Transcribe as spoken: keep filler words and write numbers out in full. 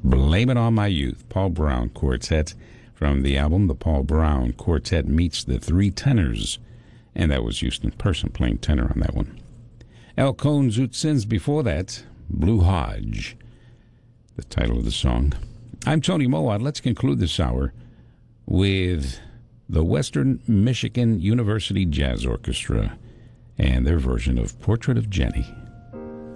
Blame It on My Youth, Paul Brown Quartet, from the album The Paul Brown Quartet Meets the Three Tenors. And that was Houston Person playing tenor on that one. El Cohn Zutzins before that, Blue Hodge, the title of the song. I'm Tony Mowat. Let's conclude this hour with the Western Michigan University Jazz Orchestra and their version of Portrait of Jenny.